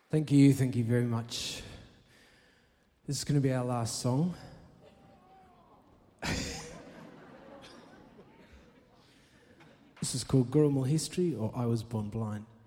Thank you very much. This is going to be our last song. This is called Gurumul History or I Was Born Blind.